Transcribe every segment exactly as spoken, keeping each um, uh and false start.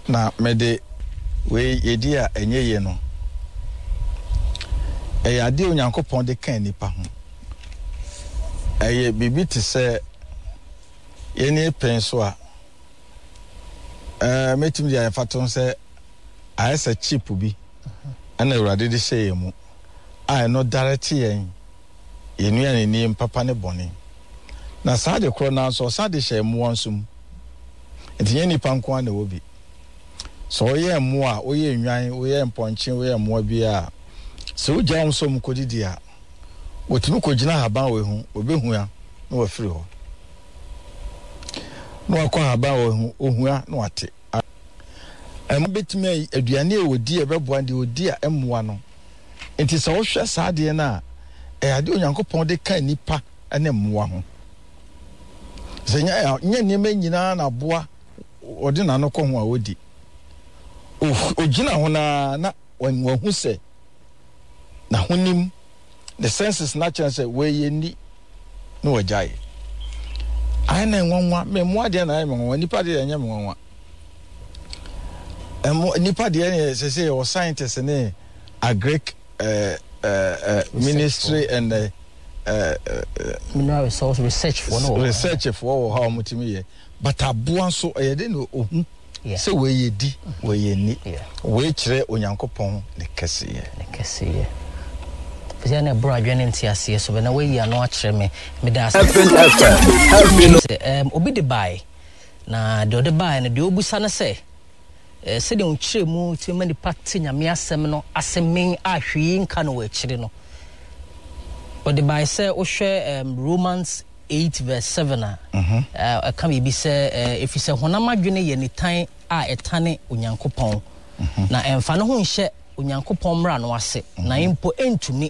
na mede we yedi a enye ye no e ade onyankopon de kan nipa ho eye bibi te se ye ni pen so a eh metim dia faton se ayesa chip bi ana urade de hye mu a no direct yen yenu ani ni papa ne bone na saa de kro na so saa de hye mu wonsum enti ye nipa nko ana obi so ye mu a oye nwan oye mponche oye mu bi a so ugya won so mu kodidi a wotumi kogina haban we hu obehu ya na wafiri ho no akwa haban we hu ohu ya na wate em betumi aduane e wodi e beboa de odi a emmoa no enti so wo hwe saa de na e ade onyankopon de kan nipa ene mmoa ho zenya nya nyema nyina na boa odi na no ko ho a wodi ogina ho na na wahu se na honim the senses natural say we ye ni no wajai ai na nwanwa me mu ade na ai me nwanwa nipa de nya me nwanwa em nipa de ne say say o scientist ne agric uh, uh, uh, ministry and uh, uh, mineral resource research for no research for how mutimi ye but aboa so e de no ohu se we ye di we ye ni we kire onyankopon ne kese ye ne kese ye fizia na bro adwene ntiase so be na we yi ano a kire me me da em obi de buy na de de buy na de obusa na se eh se de unkire mu ti mani party nyame asem no asemen ahwe nka no we kire no but the buy say o hwe Romans eight verse seven a eh ka bi say if you say honam adwene ye ni tan a etane onyankopon na emfa no ho nhye onyankopon mra no ase na impo entumi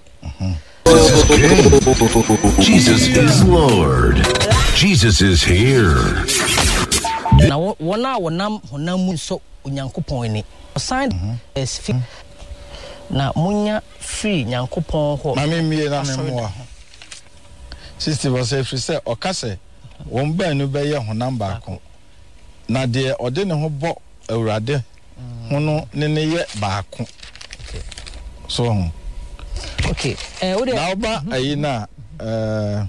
Jesus is Lord. Jesus is here. na wona wonam honam mu so onyankopon ni sign is na munya free nyankopon ho na me mie na me mo sixty percent free say okase won ba nu be ye honam ba ko na de ode ne ho bo awurade ho no ne ne ye ba ko okay so okay eh wo de na oba ayi na eh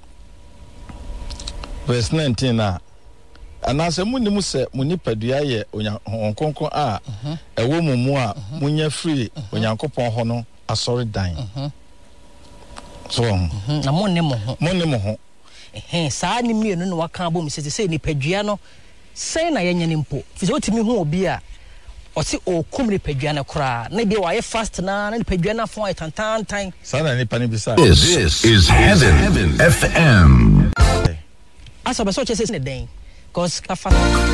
verse nineteen na anase munimu se munipadua ye onyankopon a ewo mumu a munya free onyankopon ho no asori dan so na monne mo ho monne mo ho eh saa ni mienu no waka abom se se nipadua no sei na yenya ni mpo fi so timi ho obi a oti o komni padua na kura na bi wa ye fast na na padua na fon tantan tan sana ni pani bisa This is Heaven, Heaven F M. asa ba so che se ne den cause kafa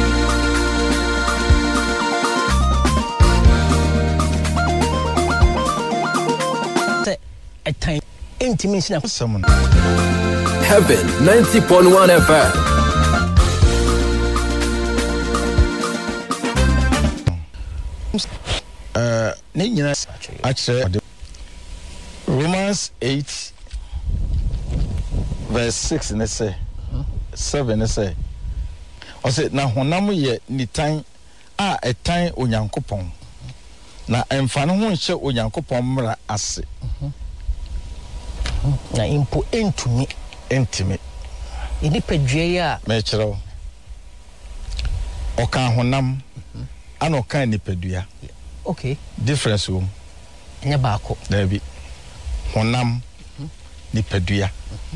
te etan intimacy na someone Heaven ninety point one F M. uh ne nyina actually Romans eight verse six ne say seven ne say o say na honam ye nitan a etan onyankopon na emfa no ho nche onyankopon mra ase na impo entumi entimi ini padua ya me kire o kan honam ana o kan nipadua okay difference wo nya baako na bi honam nipadua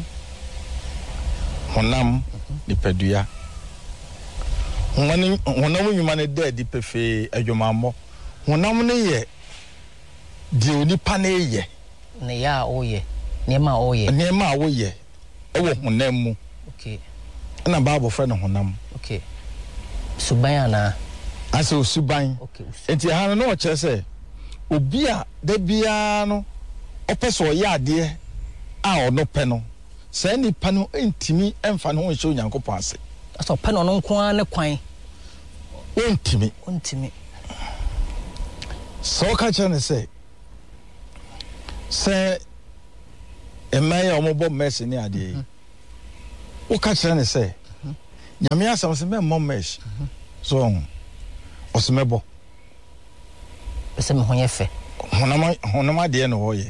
honam nipadua honam honam nyuma ne da di pefe adwumammo honam ne ye di onipa ne ye ne ya oye ne ma oye ne ma oye ewo honam mu okay na bible friend honam okay suban ana ase osuban okay enti ha no o kire se obi a da bia no opeso ya ade a ono pe no se nipa no entimi emfa no ho hye onyankopon ase aso pe no no nko an ne kwan ontimi ontimi so ka kire ne se se emaya omobo mercy ni ade yi o ka kire ne se nyame asam se me mom mesh so Osmebo. Pese me ho ye fe. Honama honama de no hoye.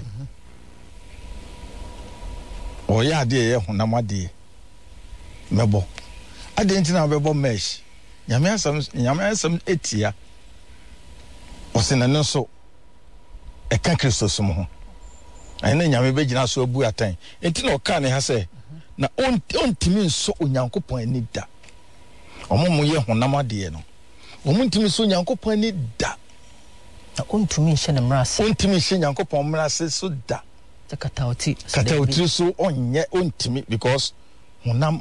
Oya ade ye honama de. Mebo. Ade ntina bebo mesh. Nyame asam nyame asam etia. Osena no so e kan Kristo so mo ho. Ayina nyame begina so abu atan. Enti na oka ne ha se na on ontimi nso onyankopon ani da. Omo mo ye honam ade no. Omo ntimi so onyankopon ani da. Na ontumi nhye ne mrase. Ontimi nhye nyankopon mrase so da. Katauti. Katauti so onye ontimi because honam.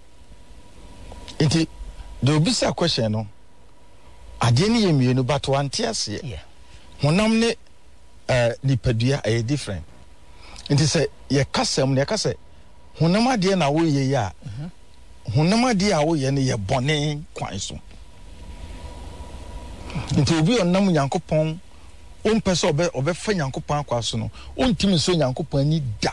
Enti the obisa question no. Ade ne yemienu but one tiase. Yeah. Honam ne eh nipadua are different. Enti say ye kasem ne kase honam ade na wo ye ya. Honam ade a wo ye ne ye bone kwan so. Enti obi onam nyankopon on pese obe obe fa nyankopon akwa so no ontimi so nyankopon ani da.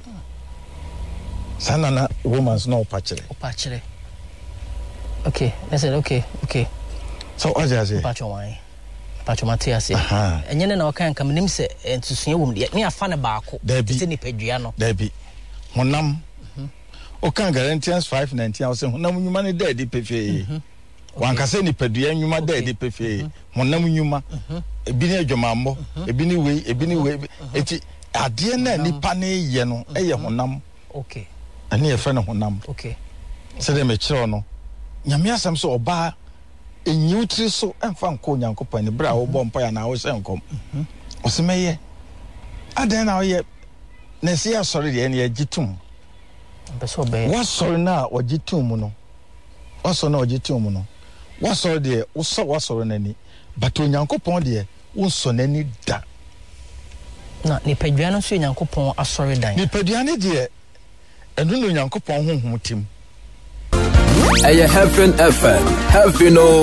Sana na woman's no opachire. Opachire. Okay, I said okay, okay. So ajaje. Pacho why? Pacho Matias. Aha. Enye na okan kam nim se entusua wom de ne afa ne baako. Te ne padua no. Dabi. Honam. Okan Galatians five nineteen I say honam nyuma ne da di pefe. Wan ka se ni padua nyuma da di pefe. Honam nyuma. Ebi ne adwamambo, ebi ne wei, ebi ne wei. Eti ade na nipa ne ye no eye honam. Okay. Ani e fa ne honam. Okay. Se de me kire no. Nyame asam so oba enyiwtri so emfa nko nyankopon ne bra wo bompa ya na wo hye nkom. Osemeye. Aden na wo ye na se ya sori de ne agitum. Beso be. Wa sori na ogitum mu no. Wa sori na ogitum mu no. Wa sori de wo so wa sori nani. But onyankopon de wo so nani da. Na ni padua no so nyankopon asori dan. Ni padua ne de enu no nyankopon honhom tim. Aya Heaven F M. Heaven o.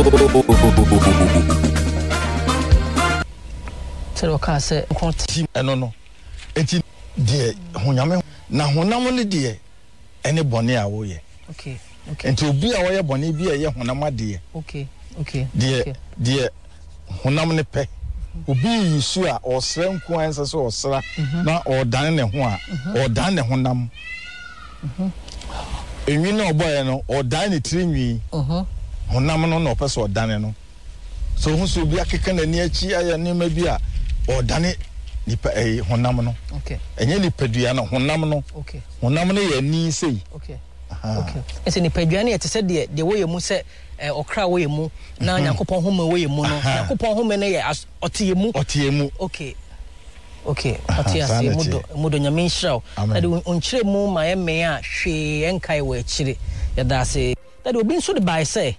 Tero ka se konti eno no. Enti de honyame na honam ne de ene bone a wo ye. Okay. Okay. Enti obi a wo ye bone bi a ye honam ade. Okay. Okay. De de honam ne pe. Obi yisu a osra nko ansa so osra na odan ne ho a odan ne honam. Mhm. Enwi na oboye no odan ne tirinwi. Mhm. Honam no na opese odan no. So hu so bi akeka na ni achi aya ne ma bi a odan nipa eh honam no. Okay. Enye nipadua no honam no. Okay. Honam no ye ni sei. Okay. Okay. Ese nipadua ne yete se de de wo ye mu se eh okra wo ye mu na yakopon home wo ye mu no. Yakopon home ne ye otie mu. Otie mu. Okay. Okay. Otie ase mudo mudo nyame nhyiraw. Ade onkyire mu ma ye me a hwe enkai wo akire. Ya da se. Ade obi nso de bai se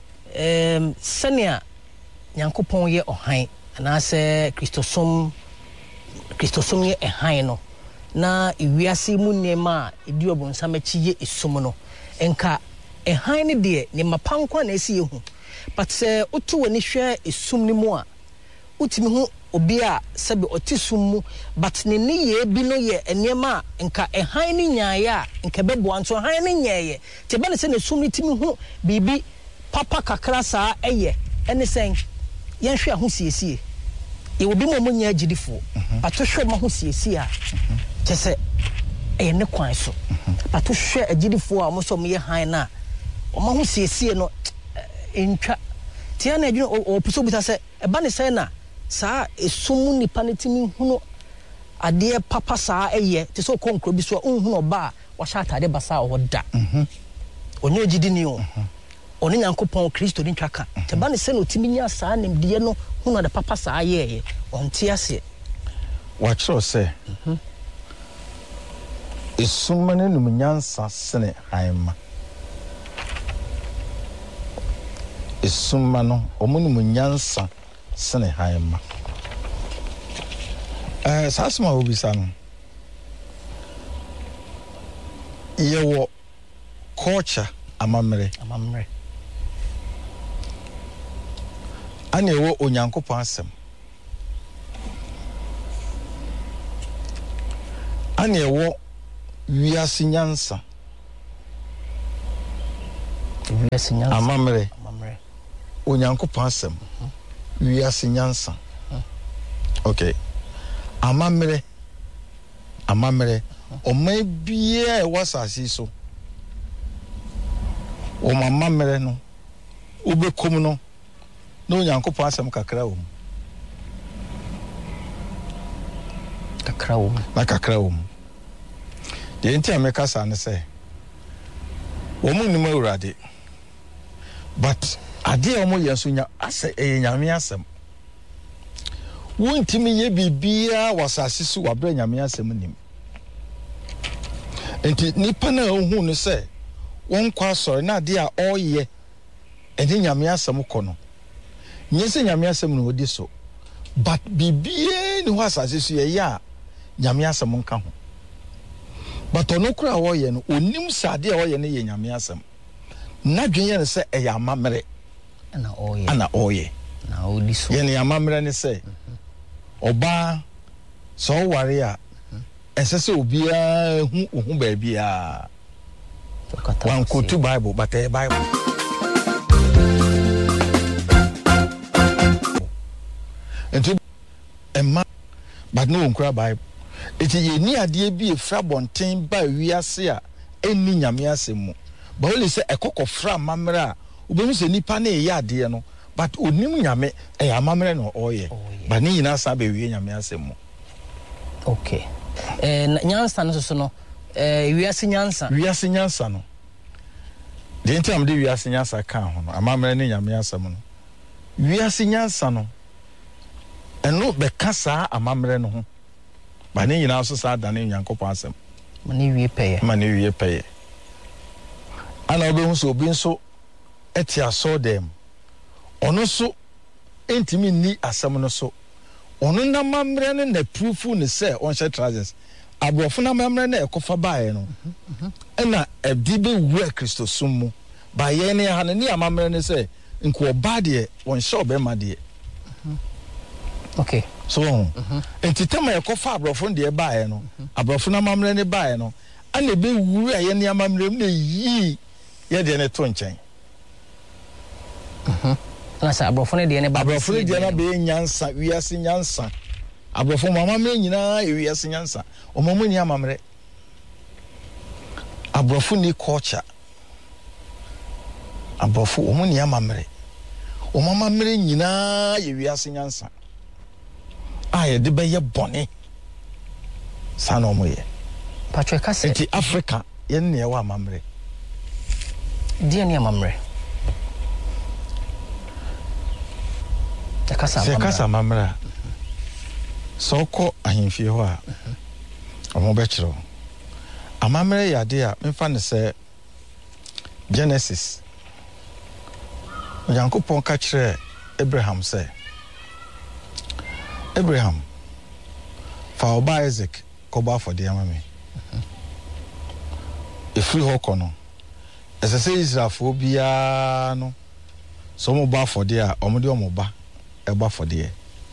em senia yakopon ye ohan na se Kristosom Kristosom ye ehan no na iwiase mu nema edi obonsam achi ye esum no enka ehan ne de ne mapankwa na esi yehu but se otu woni hwe esum ni mu a utimi hu obi a sebe otisum mu but ne ne ye bi no ye enema enka ehan ni nyaaya a enka bebo anto ehan ni nyaeye te be ne se ne sum ni timi hu bibi papa kakra saa eye ene sen yen hwe ahosiesie ye obi mo nya agidifo pato hwe mo ahosiesie a chese e ne kwan so pato hwe agidifo a mo so mo ye han na o mo ahosiesie no entwa tia na adwene o puso buta se e ba ne sen na saa esumu nipa ne timi hunu ade papa saa eye te so konkro bi so unhunu oba wa sha atade basa o da mhm onye agidi ni o oni nyankopon Kristo ni twaka te ba ne sen otimi nya saa nemde no hunu ade papa saa ye onte ase wa chiro se mhm esuma ne num nyansa sene hanma esuma no omunum nyansa sene hanma eh sasma obisa no yewo culture amamre amamre ane wo onyankopon asem ane wo wiase nyansa wiase nyansa amamre amamre onyankopɔn asɛm wiase nyansa okay amamre amamre ɔman biara ɛwɔ asase so o mamamre no obekom no na onyankopɔn asɛm kakra wo kakra wo na kakra wo de enti ameka sa ne sɛ wo mu ni mawurade but ade a mo yɛ so nya asɛ ɛyɛ nyame asɛm wontimi yɛ bibia wasase so wabra nyame asɛm nim enti nipa na ohu no sɛ won kwa sɔre na ade a ɔyɛ ɛde nyame asɛm kɔ no nyɛ sɛ nyame asɛm no odi so but bibia ni ho asase so yɛ ya nyame asɛm nka ho but ɔno kura a wɔyɛ no onim sɛ ade a wɔyɛ no yɛ nyame asɛm na dwen yɛ no sɛ ɛyɛ amamere ana ɔyɛ ana ɔyɛ na odi so yɛ ne amamere ne sɛ ɔba sɛ ɔware a ɛsɛ sɛ obiara hu ohu baabi a wan kotu bible but ɛyɛ bible enti ɛma but no nkura bible eti yɛ ni adeɛ bi efra bɔnten ba wiase a ɛni nyame asɛm mu ba wole sɛ ɛkɔkɔ fra amamere a obehu sɛ nipa na ɛyɛ adeɛ no but onim nyame ɛyɛ amamere no ɔyɛ ba ne nyina sa be wie nyame asɛm mu okay eh nyansa no so no eh wiase nyansa wiase nyansa no de enti am de wiase nyansa ka ho no amamere ne nyame asɛm no wiase nyansa no ɛno bɛka saa amamere no ho ba ne nyina so saa da ne nyankopɔn asɛm ma ne wie pɛyɛ ma ne wie pɛyɛ ana obehu so obi nso ɛte aso dem ɔno so entimi ni asɛm no so ɔno na mamre ne na proofu ne sɛ ɔnhyɛ trousers abrɔfo na mamre na ɛkɔfa bae no ɛna ɛdi be wu Kristo sum mu ba yɛ ne ha ne ne amamre ne sɛ nko ɔba de ɔnhyɛ ɔbɛma de okay so entitama ɛkɔfa abrɔfo de bae no abrɔfo na mamre ne bae no ana be wu a yɛ ne amamre ne yi yɛ de ne to nkyɛn mhm na sa abrɔfo ne de ne ba abrɔfo ne de na be nyansa wiase nyansa abrɔfo mamamre nyina e wiase nyansa ɔmamu ni amamre abrɔfo ni culture abrɔfo ɔmu ni amamre ɔmamamre nyina e wiase nyansa a yɛ de bɛyɛ bɔne sa na ɔmo yɛ patro ka sɛ enti Africa yɛ ne yɛ wa amamre die ne amamre Kasa se kasa mamra so ko ahemfie ho a omo be kire amamre yade a memfa ne se Genesis Yankopon ka kire Abraham se Abraham fa oba Isaac ko ba for de amame efri ho kono ese se Israelfo bia no so mo ba for de a omo de omo ba eba for there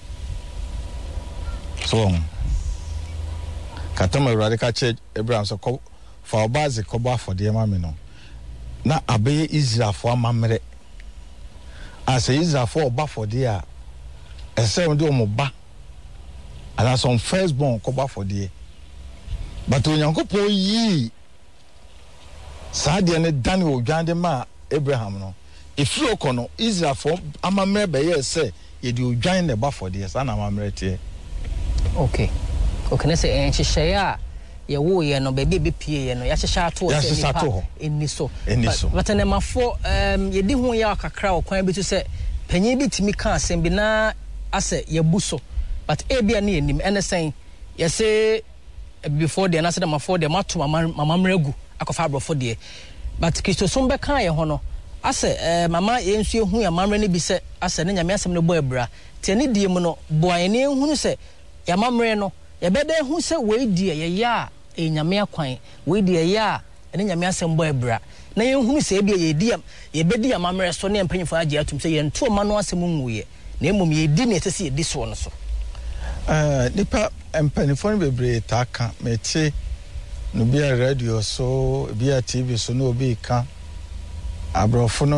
so um katama radical church Abraham so ko for obaze ko ba for there mame no na abe Israel for amamre as Israel for oba for there ese on de omo ba ana some first born ko ba for there but onyankopon yi saade ne dan odwande ma Abraham no efiri okono Israel for amamre be ye say ye di odwan ne ba for there sa na amamre tie okay okay na say enhyehyɛ a ye wo ye no ba bi be pie ye no ya hyehyɛ ato se nipa eni so eni so but na mafo um ye di ho ya kakra okwan bi to say panyin bi timi ka asɛm bi na ase ye bu so but e bia na enim ene sen ye say before there na say na mafo there mato amamre gu akɔfa abrɔfo there but Kristo so be kan ye ho no ase eh mama yensu ehu ya mamre ne bi se ase ne nyame asem ne bo abra tie ne die mu no boan ne ehunu se ya mamre no ye beda ehu se we die ye ya e nyame akwan we die ya ne nyame asem bo abra na ye ehunu se bia ye di ye bedi ya mamre so ne mpanyifo age atum se ye nto ma no asem nwuye na emom ye di ne tese ye di so no so eh nipa mpanyifo ne bebre ta ka meche no bia radio so bia T V so no obi ka abrɔfo no